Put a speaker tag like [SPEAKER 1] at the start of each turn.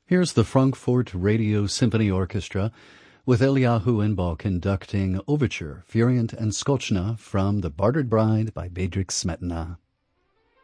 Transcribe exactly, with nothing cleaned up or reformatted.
[SPEAKER 1] Here's the Frankfurt Radio Symphony Orchestra with Eliyahu Inbal conducting Overture, Furient and Skochna from The Bartered Bride by Bedřich Smetana.